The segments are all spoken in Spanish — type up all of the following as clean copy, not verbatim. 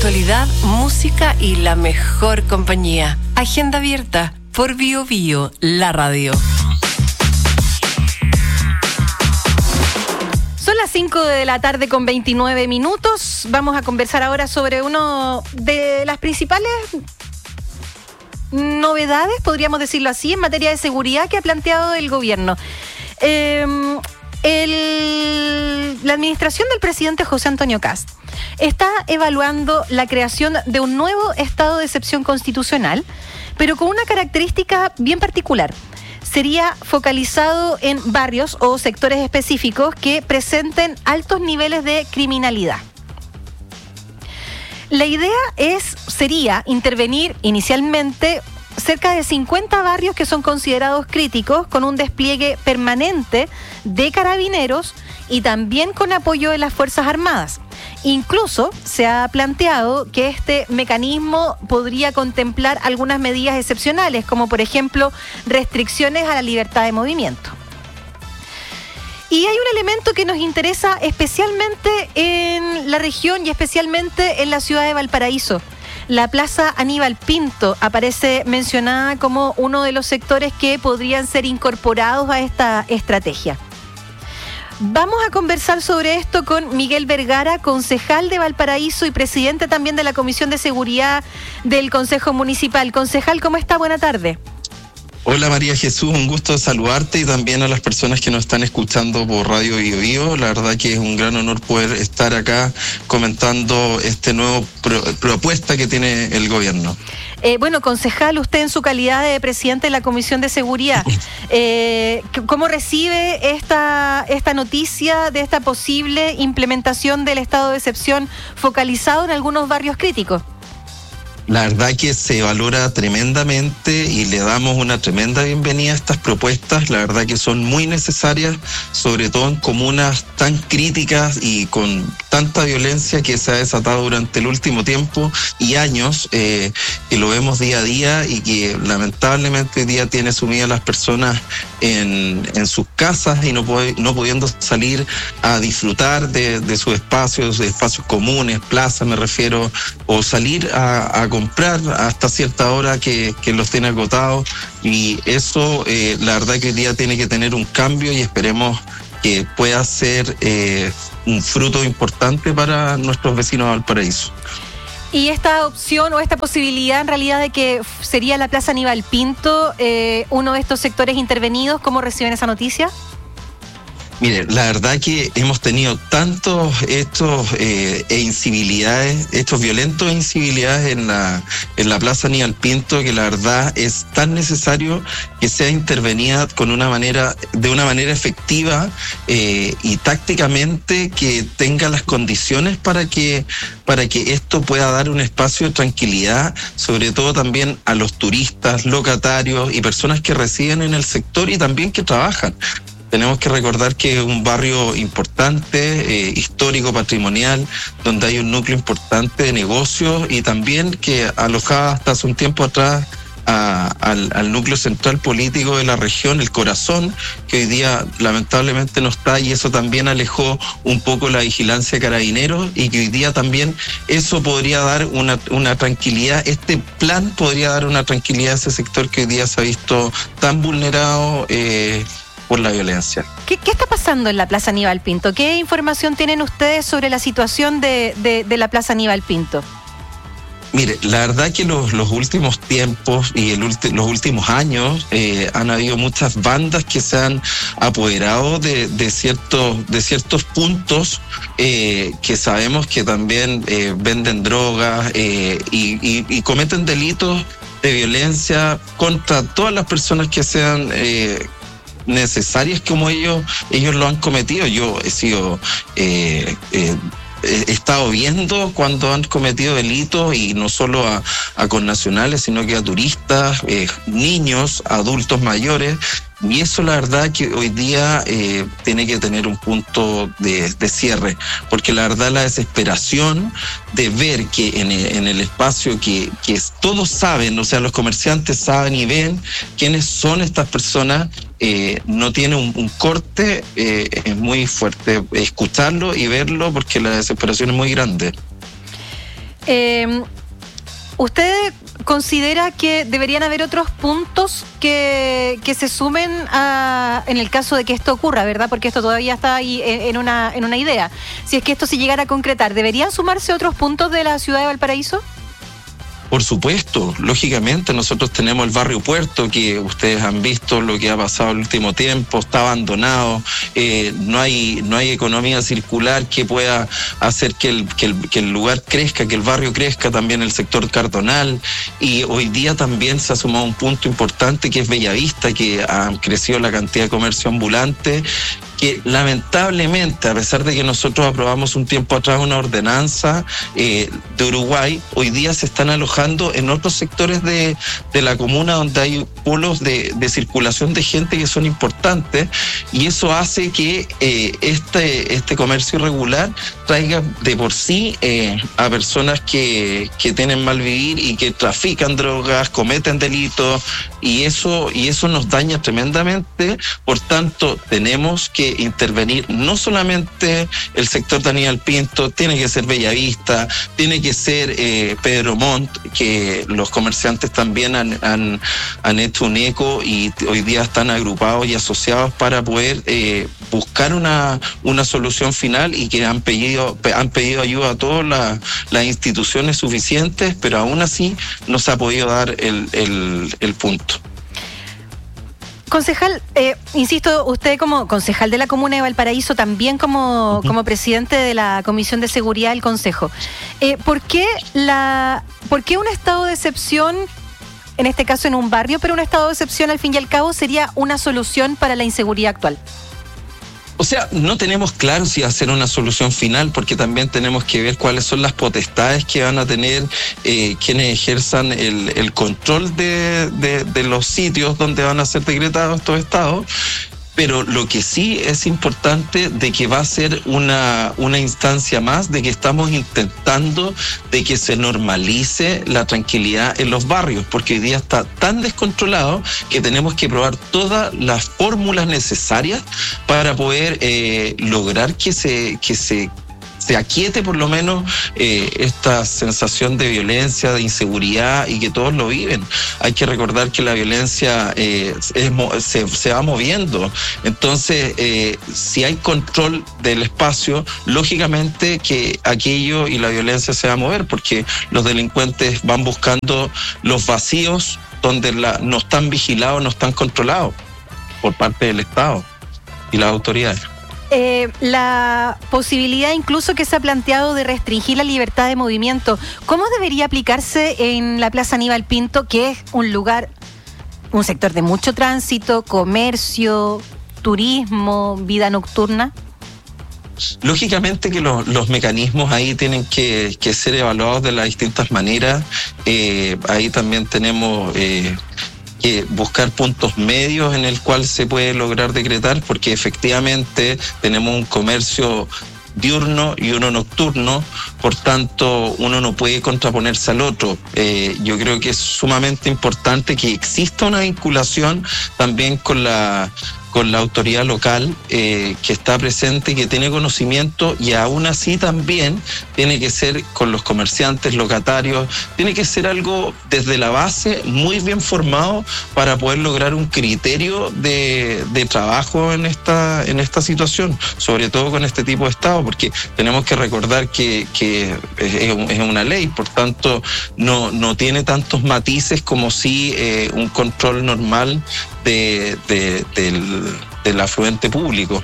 Actualidad, música y la mejor compañía. Agenda abierta por Bio Bio, la radio. Son las 5 de la tarde con 29 minutos. Vamos a conversar ahora sobre uno de las principales novedades, podríamos decirlo así, en materia de seguridad que ha planteado el gobierno. La administración del presidente José Antonio Kast está evaluando la creación de un nuevo estado de excepción constitucional, pero con una característica bien particular. Sería focalizado en barrios o sectores específicos que presenten altos niveles de criminalidad. La idea sería intervenir inicialmente cerca de 50 barrios que son considerados críticos, con un despliegue permanente de carabineros y también con apoyo de las Fuerzas Armadas. Incluso se ha planteado que este mecanismo podría contemplar algunas medidas excepcionales, como por ejemplo restricciones a la libertad de movimiento. Y hay un elemento que nos interesa especialmente en la región y especialmente en la ciudad de Valparaíso. La Plaza Aníbal Pinto aparece mencionada como uno de los sectores que podrían ser incorporados a esta estrategia. Vamos a conversar sobre esto con Miguel Vergara, concejal de Valparaíso y presidente también de la Comisión de Seguridad del Consejo Municipal. Concejal, ¿cómo está? Buena tarde. Hola María Jesús, un gusto saludarte y también a las personas que nos están escuchando por Radio Bio Bio. La verdad que es un gran honor poder estar acá comentando este nuevo propuesta que tiene el gobierno. Bueno, concejal, usted en su calidad de presidente de la Comisión de Seguridad, ¿cómo recibe esta noticia de esta posible implementación del estado de excepción focalizado en algunos barrios críticos? La verdad que se valora tremendamente y le damos una tremenda bienvenida a estas propuestas. La verdad que son muy necesarias, sobre todo en comunas tan críticas y con tanta violencia que se ha desatado durante el último tiempo y años, que lo vemos día a día y que lamentablemente hoy día tiene sumidas a las personas en sus casas y no pudiendo salir a disfrutar de sus espacios comunes, plazas me refiero, o salir a comprar hasta cierta hora que los tiene agotados, y eso la verdad que hoy día tiene que tener un cambio y esperemos que pueda ser un fruto importante para nuestros vecinos de Valparaíso. Y esta opción o esta posibilidad en realidad de que sería la Plaza Aníbal Pinto uno de estos sectores intervenidos, ¿cómo reciben esa noticia? Mire, la verdad que hemos tenido tantos estos incivilidades, estos violentos incivilidades en la Plaza Aníbal Pinto, que la verdad es tan necesario que sea intervenida de una manera efectiva y tácticamente, que tenga las condiciones para que esto pueda dar un espacio de tranquilidad, sobre todo también a los turistas, locatarios y personas que residen en el sector y también que trabajan. Tenemos que recordar que es un barrio importante, histórico, patrimonial, donde hay un núcleo importante de negocios y también que alojaba hasta hace un tiempo atrás al núcleo central político de la región, el corazón, que hoy día lamentablemente no está, y eso también alejó un poco la vigilancia de carabineros, y que hoy día también eso podría dar una tranquilidad, este plan podría dar una tranquilidad a ese sector que hoy día se ha visto tan vulnerado por la violencia. ¿Qué está pasando en la Plaza Aníbal Pinto? ¿Qué información tienen ustedes sobre la situación de la Plaza Aníbal Pinto? Mire, la verdad que los últimos tiempos y los últimos años han habido muchas bandas que se han apoderado de ciertos puntos que sabemos que también venden drogas y cometen delitos de violencia contra todas las personas que sean necesarias como ellos lo han cometido. Yo he estado viendo cuando han cometido delitos, y no solo a connacionales, sino que a turistas, niños, adultos mayores. Y eso la verdad que hoy día tiene que tener un punto de cierre, porque la verdad la desesperación de ver que en el espacio que todos saben, o sea, los comerciantes saben y ven quiénes son estas personas, no tiene un corte, es muy fuerte escucharlo y verlo, porque la desesperación es muy grande. ¿Usted considera que deberían haber otros puntos que se sumen en el caso de que esto ocurra, verdad? Porque esto todavía está ahí en una idea. Si es que esto se llegara a concretar, ¿deberían sumarse otros puntos de la ciudad de Valparaíso? Por supuesto, lógicamente nosotros tenemos el barrio Puerto, que ustedes han visto lo que ha pasado el último tiempo, está abandonado, no hay economía circular que pueda hacer que el lugar crezca, que el barrio crezca, también el sector cardonal, y hoy día también se ha sumado un punto importante que es Bellavista, que ha crecido la cantidad de comercio ambulante, que lamentablemente, a pesar de que nosotros aprobamos un tiempo atrás una ordenanza de Uruguay, hoy día se están alojando en otros sectores de la comuna donde hay polos de circulación de gente que son importantes, y eso hace que este comercio irregular traiga de por sí a personas que tienen mal vivir y que trafican drogas, cometen delitos, y eso nos daña tremendamente. Por tanto, tenemos que intervenir no solamente el sector de Aníbal Pinto, tiene que ser Bellavista, tiene que ser Pedro Montt, que los comerciantes también han hecho un eco y hoy día están agrupados y asociados para poder buscar una solución final, y que han pedido ayuda a todas las instituciones suficientes, pero aún así no se ha podido dar el punto. Concejal, insisto, usted como concejal de la comuna de Valparaíso, también como presidente de la Comisión de Seguridad del Concejo, ¿por qué un estado de excepción, en este caso en un barrio, pero un estado de excepción al fin y al cabo sería una solución para la inseguridad actual? O sea, no tenemos claro si va a ser una solución final, porque también tenemos que ver cuáles son las potestades que van a tener quienes ejerzan el control de los sitios donde van a ser decretados estos estados. Pero lo que sí es importante de que va a ser una instancia más, de que estamos intentando de que se normalice la tranquilidad en los barrios, porque hoy día está tan descontrolado que tenemos que probar todas las fórmulas necesarias para poder lograr que se aquiete por lo menos esta sensación de violencia, de inseguridad, y que todos lo viven. Hay que recordar que la violencia se va moviendo. Entonces, si hay control del espacio, lógicamente que aquello y la violencia se va a mover, porque los delincuentes van buscando los vacíos donde no están vigilados, no están controlados por parte del Estado y las autoridades. La posibilidad incluso que se ha planteado de restringir la libertad de movimiento, ¿cómo debería aplicarse en la Plaza Aníbal Pinto, que es un sector de mucho tránsito, comercio, turismo, vida nocturna? Lógicamente que los mecanismos ahí tienen que ser evaluados de las distintas maneras. Ahí también tenemos que buscar puntos medios en el cual se puede lograr decretar, porque efectivamente tenemos un comercio diurno y uno nocturno, por tanto uno no puede contraponerse al otro. Yo creo que es sumamente importante que exista una vinculación también con la autoridad local que está presente y que tiene conocimiento, y aún así también tiene que ser con los comerciantes, locatarios, tiene que ser algo desde la base muy bien formado para poder lograr un criterio de trabajo en esta situación, sobre todo con este tipo de estado, porque tenemos que recordar que es una ley, por tanto no tiene tantos matices como si un control normal del afluente público.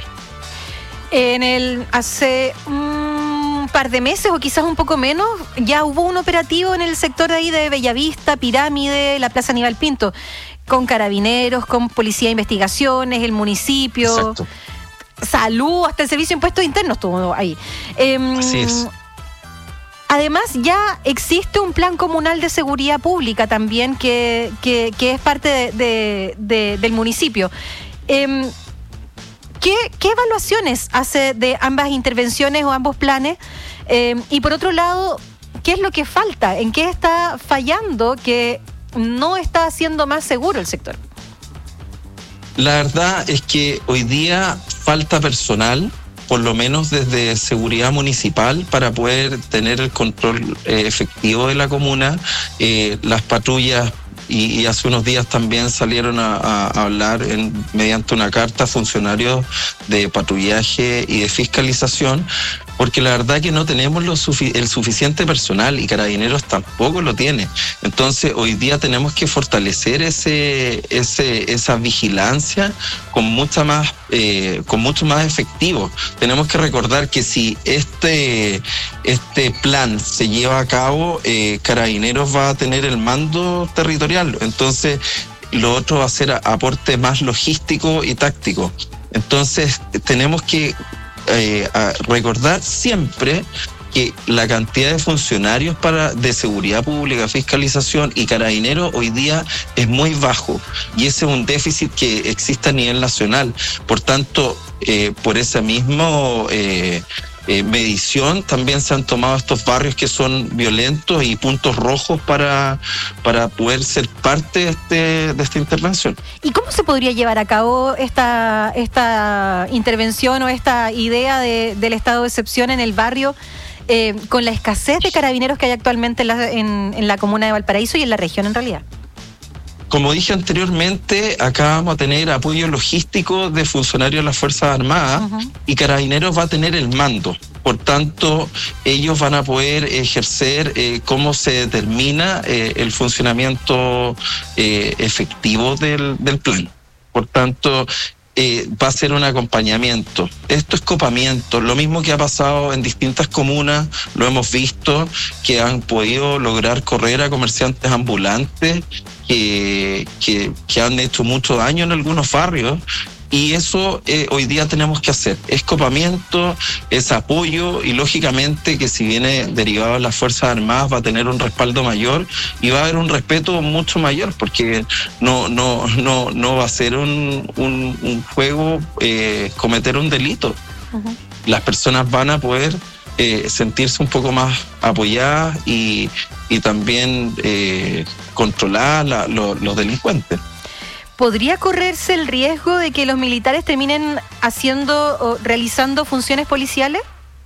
Hace un par de meses o quizás un poco menos, ya hubo un operativo en el sector de ahí de Bellavista, Pirámide, la Plaza Aníbal Pinto, con carabineros, con Policía de Investigaciones, el municipio. Exacto. Salud, hasta el Servicio de Impuestos Internos estuvo ahí. Así es. Además, ya existe un plan comunal de seguridad pública también que es parte del municipio. ¿Qué evaluaciones hace de ambas intervenciones o ambos planes? Y por otro lado, ¿qué es lo que falta? ¿En qué está fallando que no está haciendo más seguro el sector? La verdad es que hoy día falta personal por lo menos desde seguridad municipal, para poder tener el control efectivo de la comuna. Las patrullas, y hace unos días también salieron a hablar mediante una carta a funcionarios de patrullaje y de fiscalización, porque la verdad que no tenemos el suficiente personal y Carabineros tampoco lo tiene. Entonces hoy día tenemos que fortalecer esa vigilancia con mucho más efectivo. Tenemos que recordar que si este plan se lleva a cabo, Carabineros va a tener el mando territorial. Entonces lo otro va a ser aporte más logístico y táctico. Entonces tenemos que recordar siempre que la cantidad de funcionarios de seguridad pública, fiscalización y Carabineros hoy día es muy bajo, y ese es un déficit que existe a nivel nacional. Por tanto, por esa misma medición también se han tomado estos barrios que son violentos y puntos rojos para poder ser parte de esta intervención. ¿Y cómo se podría llevar a cabo esta intervención o esta idea del estado de excepción en el barrio con la escasez de Carabineros que hay actualmente en la comuna de Valparaíso y en la región en realidad? Como dije anteriormente, acá vamos a tener apoyo logístico de funcionarios de las Fuerzas Armadas. Uh-huh. Y Carabineros va a tener el mando. Por tanto, ellos van a poder ejercer cómo se determina el funcionamiento efectivo del plan. Por tanto, va a ser un acompañamiento. Esto es copamiento, lo mismo que ha pasado en distintas comunas, lo hemos visto, que han podido lograr correr a comerciantes ambulantes que han hecho mucho daño en algunos barrios, y eso hoy día tenemos que hacer. Es copamiento, es apoyo, y lógicamente que si viene derivado de las Fuerzas Armadas va a tener un respaldo mayor y va a haber un respeto mucho mayor, porque no va a ser un juego cometer un delito. Uh-huh. Las personas van a poder sentirse un poco más apoyadas y también controlar los delincuentes. ¿Podría correrse el riesgo de que los militares terminen haciendo o realizando funciones policiales?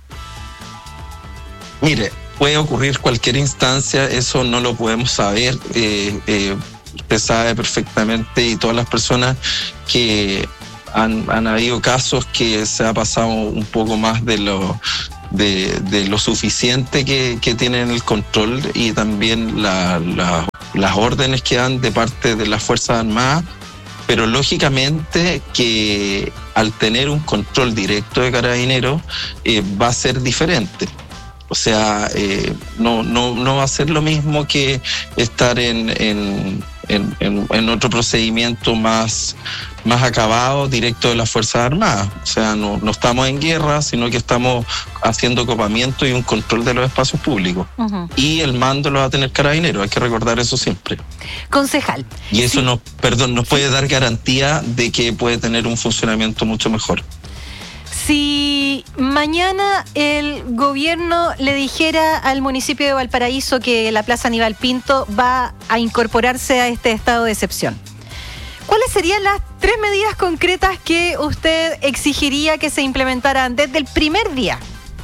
Mire, puede ocurrir cualquier instancia, eso no lo podemos saber. Usted sabe perfectamente, y todas las personas, que han habido casos que se ha pasado un poco más de lo suficiente que tienen el control, y también las órdenes que dan de parte de las Fuerzas Armadas. Pero lógicamente que al tener un control directo de Carabineros va a ser diferente. O sea, no va a ser lo mismo que estar en otro procedimiento más acabado, directo de las Fuerzas Armadas. O sea, no estamos en guerra, sino que estamos haciendo copamiento y un control de los espacios públicos. Uh-huh. Y el mando lo va a tener Carabineros, hay que recordar eso siempre. Concejal. Y eso nos puede dar garantía de que puede tener un funcionamiento mucho mejor. Si mañana el gobierno le dijera al municipio de Valparaíso que la Plaza Aníbal Pinto va a incorporarse a este estado de excepción, ¿cuáles serían las 3 medidas concretas que usted exigiría que se implementaran desde el primer día?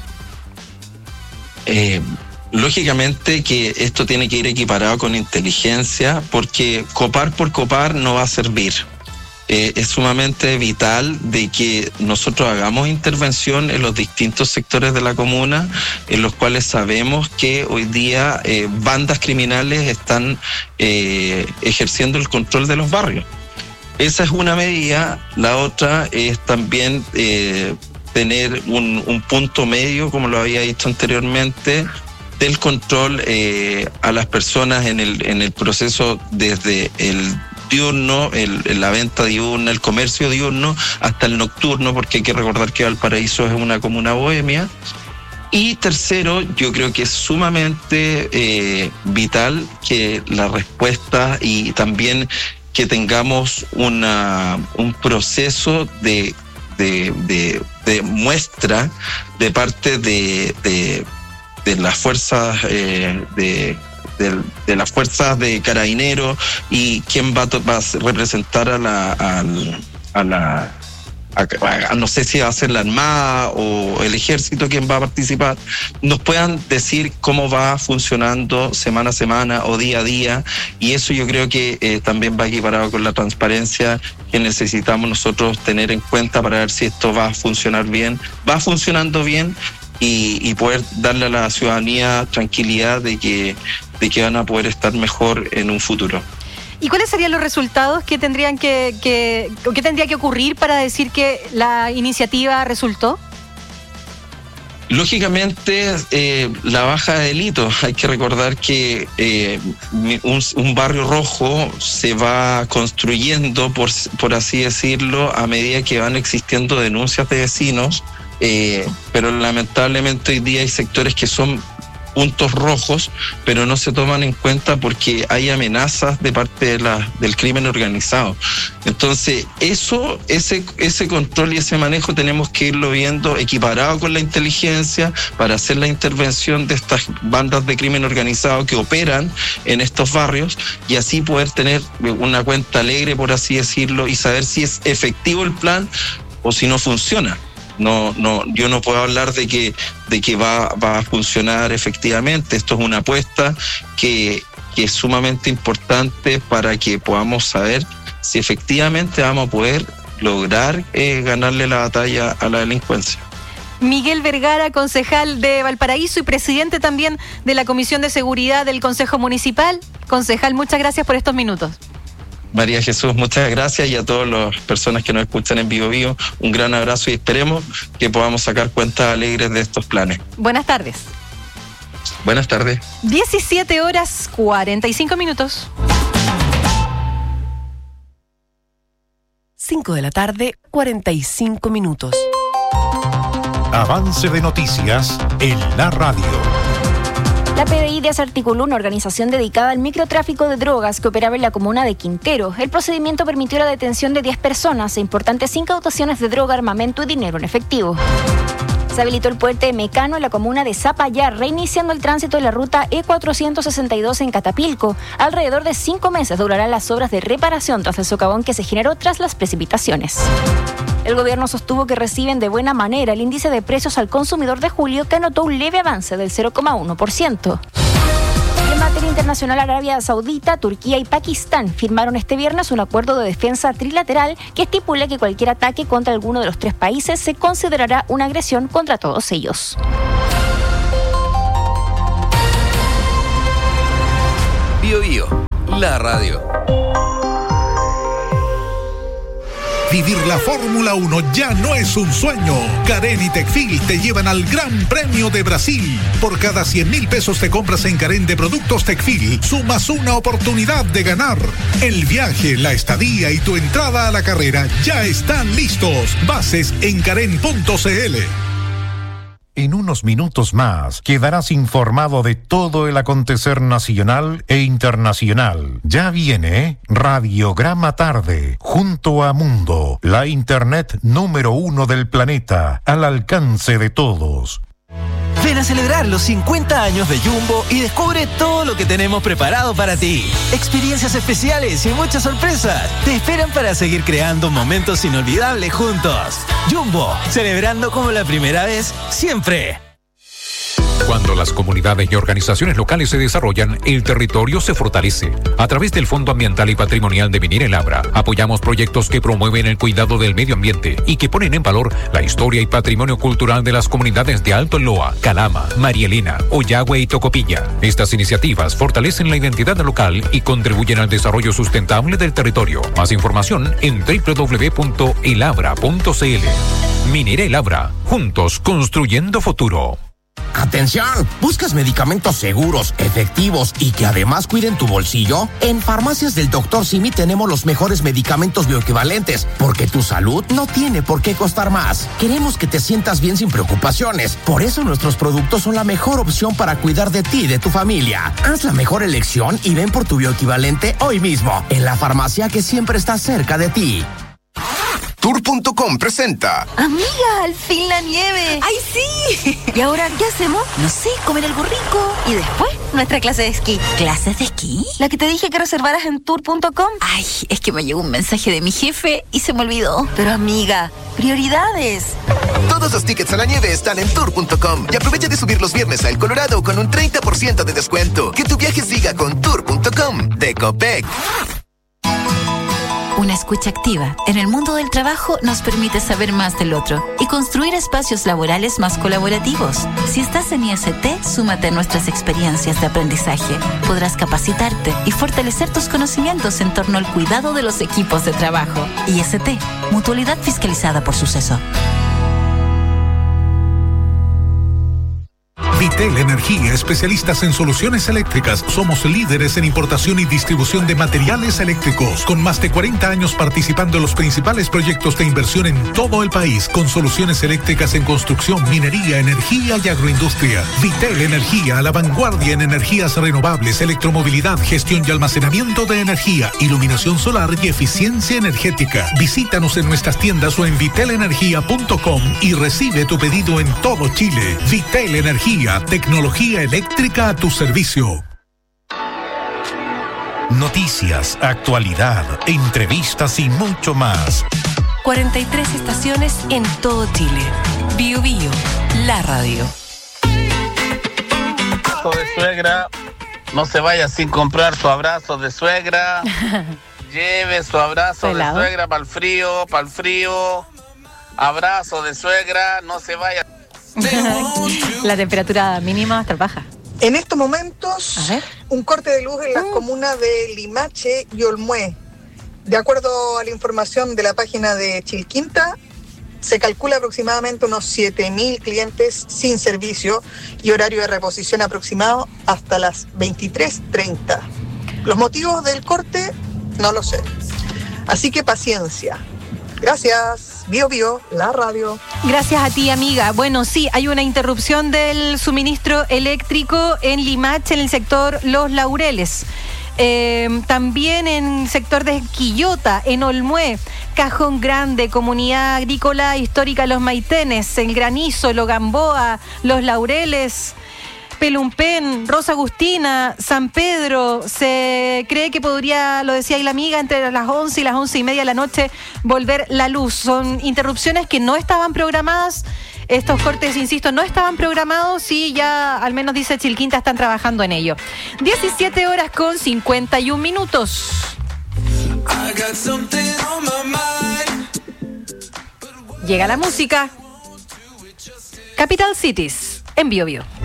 Lógicamente que esto tiene que ir equiparado con inteligencia, porque copar por copar no va a servir. Es sumamente vital de que nosotros hagamos intervención en los distintos sectores de la comuna, en los cuales sabemos que hoy día bandas criminales están ejerciendo el control de los barrios. Esa es una medida. La otra es también tener un punto medio, como lo había dicho anteriormente, del control a las personas en el proceso, desde el diurno, la venta diurna, el comercio diurno, hasta el nocturno, porque hay que recordar que Valparaíso es una comuna bohemia. Y tercero, yo creo que es sumamente vital que la respuesta, y también que tengamos un proceso de muestra de parte de las fuerzas de las fuerzas de Carabineros, y quién va a representar a no sé si va a ser la Armada o el Ejército quien va a participar, nos puedan decir cómo va funcionando semana a semana o día a día, y eso yo creo que también va equiparado con la transparencia que necesitamos nosotros tener en cuenta para ver si esto va a funcionar bien, va funcionando bien, y poder darle a la ciudadanía tranquilidad de que van a poder estar mejor en un futuro. ¿Y cuáles serían los resultados que tendría que ocurrir para decir que la iniciativa resultó? Lógicamente, la baja de delitos. Hay que recordar que un barrio rojo se va construyendo, por así decirlo, a medida que van existiendo denuncias de vecinos, pero lamentablemente hoy día hay sectores que son puntos rojos, pero no se toman en cuenta porque hay amenazas de parte del crimen organizado. Entonces, ese control y ese manejo tenemos que irlo viendo equiparado con la inteligencia para hacer la intervención de estas bandas de crimen organizado que operan en estos barrios, y así poder tener una cuenta alegre, por así decirlo, y saber si es efectivo el plan o si no funciona. No, yo no puedo hablar de que va a funcionar efectivamente. Esto es una apuesta que es sumamente importante para que podamos saber si efectivamente vamos a poder lograr ganarle la batalla a la delincuencia. Miguel Vergara, concejal de Valparaíso y presidente también de la Comisión de Seguridad del Consejo Municipal. Concejal, muchas gracias por estos minutos. María Jesús, muchas gracias, y a todas las personas que nos escuchan en Bio Bio, un gran abrazo y esperemos que podamos sacar cuentas alegres de estos planes. Buenas tardes. Buenas tardes. 17:45. 5 de la tarde, 45 minutos. Avance de noticias en la radio. La PDI desarticuló una organización dedicada al microtráfico de drogas que operaba en la comuna de Quintero. El procedimiento permitió la detención de 10 personas e importantes incautaciones de droga, armamento y dinero en efectivo. Se habilitó el puente de Mecano en la comuna de Zapallar, reiniciando el tránsito de la ruta E462 en Catapilco. Alrededor de 5 meses durarán las obras de reparación tras el socavón que se generó tras las precipitaciones. El gobierno sostuvo que reciben de buena manera el índice de precios al consumidor de julio, que anotó un leve avance del 0,1%. En materia internacional, Arabia Saudita, Turquía y Pakistán firmaron este viernes un acuerdo de defensa trilateral que estipula que cualquier ataque contra alguno de los 3 países se considerará una agresión contra todos ellos. Bio Bio, la radio. Vivir la Fórmula 1 ya no es un sueño. Carén y Tecfil te llevan al Gran Premio de Brasil. Por cada 100,000 pesos te compras en Carén de productos Tecfil, sumas una oportunidad de ganar. El viaje, la estadía y tu entrada a la carrera ya están listos. Bases en carén.cl. En unos minutos más quedarás informado de todo el acontecer nacional e internacional. Ya viene Radiograma Tarde, junto a Mundo, la internet número 1 del planeta, al alcance de todos. Ven a celebrar los 50 años de Jumbo y descubre todo lo que tenemos preparado para ti. Experiencias especiales y muchas sorpresas te esperan para seguir creando momentos inolvidables juntos. Jumbo, celebrando como la primera vez, siempre. Cuando las comunidades y organizaciones locales se desarrollan, el territorio se fortalece. A través del Fondo Ambiental y Patrimonial de Minera El Abra, apoyamos proyectos que promueven el cuidado del medio ambiente y que ponen en valor la historia y patrimonio cultural de las comunidades de Alto Loa, Calama, María Elena, Ollagüe y Tocopilla. Estas iniciativas fortalecen la identidad local y contribuyen al desarrollo sustentable del territorio. Más información en www.elabra.cl. Minera El Abra, juntos construyendo futuro. ¡Atención! ¿Buscas medicamentos seguros, efectivos y que además cuiden tu bolsillo? En Farmacias del Dr. Simi tenemos los mejores medicamentos bioequivalentes, porque tu salud no tiene por qué costar más. Queremos que te sientas bien sin preocupaciones. Por eso nuestros productos son la mejor opción para cuidar de ti y de tu familia. Haz la mejor elección y ven por tu bioequivalente hoy mismo, en la farmacia que siempre está cerca de ti. Tour.com presenta. Amiga, al fin la nieve. ¡Ay, sí! ¿Y ahora qué hacemos? No sé, comer algo rico. Y después, nuestra clase de esquí. ¿Clases de esquí? La que te dije que reservaras en Tour.com. Ay, es que me llegó un mensaje de mi jefe y se me olvidó. Pero amiga, prioridades. Todos los tickets a la nieve están en Tour.com. Y aprovecha de subir los viernes a El Colorado con un 30% de descuento. Que tu viaje siga con Tour.com de Copec. Una escucha activa en el mundo del trabajo nos permite saber más del otro y construir espacios laborales más colaborativos. Si estás en IST, súmate a nuestras experiencias de aprendizaje. Podrás capacitarte y fortalecer tus conocimientos en torno al cuidado de los equipos de trabajo. IST, Mutualidad Fiscalizada por Suceso. Vitel Energía, especialistas en soluciones eléctricas. Somos líderes en importación y distribución de materiales eléctricos, con más de 40 años participando en los principales proyectos de inversión en todo el país, con soluciones eléctricas en construcción, minería, energía y agroindustria. Vitel Energía, a la vanguardia en energías renovables, electromovilidad, gestión y almacenamiento de energía, iluminación solar y eficiencia energética. Visítanos en nuestras tiendas o en vitelenergia.com y recibe tu pedido en todo Chile. Vitel Energía, tecnología eléctrica a tu servicio. Noticias, actualidad, entrevistas y mucho más. 43 estaciones en todo Chile. Bio Bio, la radio. Abrazo de suegra. No se vaya sin comprar su abrazo de suegra. Lleve su abrazo de suegra para el frío. Abrazo de suegra, no se vaya. La temperatura mínima hasta baja. En estos momentos, un corte de luz en las comunas de Limache y Olmué. De acuerdo a la información de la página de Chilquinta, se calcula aproximadamente unos 7.000 clientes sin servicio y horario de reposición aproximado hasta las 23:30. Los motivos del corte no lo sé. Así que paciencia. Gracias, Bio Bio, la radio. Gracias a ti, amiga. Bueno, sí, hay una interrupción del suministro eléctrico en Limache, en el sector Los Laureles. También en el sector de Quillota, en Olmué, Cajón Grande, Comunidad Agrícola Histórica Los Maitenes, El Granizo, Lo Gamboa, Los Laureles, Pelumpén, Rosa Agustina, San Pedro. Se cree que podría, lo decía ahí la amiga, entre las 11 y las 11:30 de la noche volver la luz. Son interrupciones que no estaban programadas. Estos cortes, insisto, no estaban programados y ya, al menos dice Chilquinta, están trabajando en ello. 17:51. Llega la música. Capital Cities, en Bio Bio.